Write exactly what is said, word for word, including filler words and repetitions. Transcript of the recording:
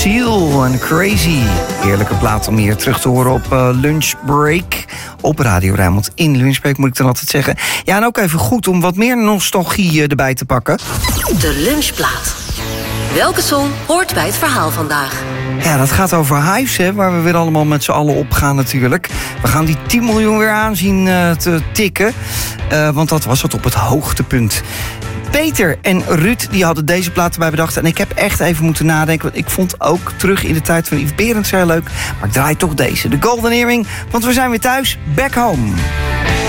Seal en Crazy. Heerlijke plaat om hier terug te horen op uh, Lunchbreak. Op Radio Rijnmond in Lunchbreak, moet ik dan altijd zeggen. Ja, en ook even goed om wat meer nostalgie erbij te pakken. De Lunchplaat. Welke song hoort bij het verhaal vandaag? Ja, dat gaat over Hives, hè, waar we weer allemaal met z'n allen op gaan natuurlijk. We gaan die tien miljoen weer aanzien uh, te tikken. Uh, want dat was het op het hoogtepunt. Peter en Ruud die hadden deze plaat erbij bedacht. En ik heb echt even moeten nadenken. Want ik vond ook terug in de tijd van Yves Berends heel leuk. Maar ik draai toch deze. De Golden Earring. Want we zijn weer thuis. Back home.